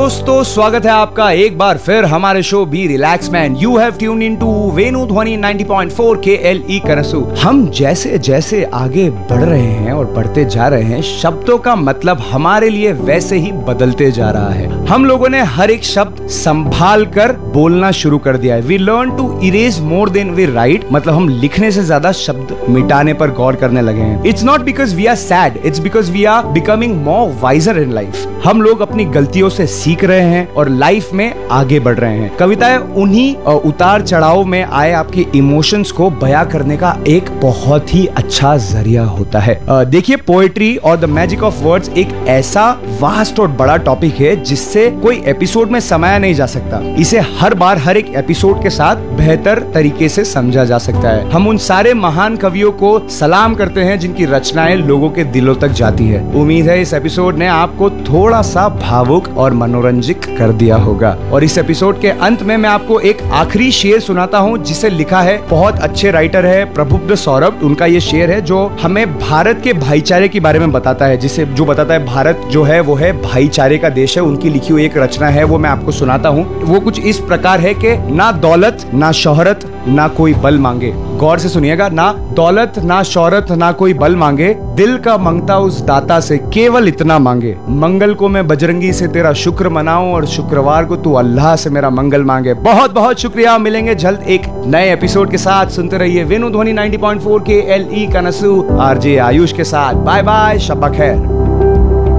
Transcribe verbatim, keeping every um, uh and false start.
दोस्तों, स्वागत है आपका एक बार फिर हमारे show be relax man. You have tune in to Venu ध्वनि नाइंटी पॉइंट फोर के एल ई कनसू। हम जैसे जैसे आगे बढ़ रहे हैं और बढ़ते जा रहे हैं, शब्दों का मतलब हमारे लिए वैसे ही बदलते जा रहा है। हम लोगों ने हर एक शब्द संभाल कर बोलना शुरू कर दिया है। We learn to erase more than we write, मतलब हम लिखने से ज्यादा शब्द मिटाने पर गौर करने लगे हैं। It's not because we are sad, it's because we are becoming more visor in life. हम लोग अपनी गलतियों से सीख रहे हैं और लाइफ में आगे बढ़ रहे हैं। कविताएं उन्हीं उतार चढ़ाव में आए आपके इमोशंस को बयां करने का एक बहुत ही अच्छा जरिया होता है। देखिए, पोएट्री और द मैजिक ऑफ वर्ड्स एक ऐसा वास्ट और बड़ा टॉपिक है जिससे कोई एपिसोड में समाया नहीं जा सकता। इसे हर बार हर एक एपिसोड के साथ बेहतर तरीके से समझा जा सकता है। हम उन सारे महान कवियों को सलाम करते हैं जिनकी रचनाएं लोगों के दिलों तक जाती है। उम्मीद है इस एपिसोड ने आपको थोड़ा सा भावुक और मनोरंजित कर दिया होगा। और इस एपिसोड के अंत में मैं आपको एक आखिरी शेर सुनाता हूँ जिसे लिखा है बहुत अच्छे राइटर है प्रबुद्ध सौरभ। उनका ये शेर है जो हमें भारत के भाईचारे के बारे में बताता है, जिसे जो बताता है भारत जो है वो है भाईचारे का देश है। उनकी लिखी हुई एक रचना है, वो मैं आपको सुनाता हूँ। वो कुछ इस प्रकार है कि ना दौलत ना शोहरत ना कोई बल मांगे। गौर से सुनिएगा, ना दौलत ना शोहरत ना कोई बल मांगे, दिल का मंगता उस दाता से केवल इतना मांगे। मंगल को मैं बजरंगी से तेरा शुक्र मनाऊं और शुक्रवार को तू अल्लाह से मेरा मंगल मांगे। बहुत बहुत शुक्रिया। मिलेंगे जल्द एक नए एपिसोड के साथ। सुनते रहिए वेनु ध्वनि नाइंटी पॉइंट फोर के एल ई कनसू आरजे आयुष के साथ। बाय बाय, शब्बा खैर।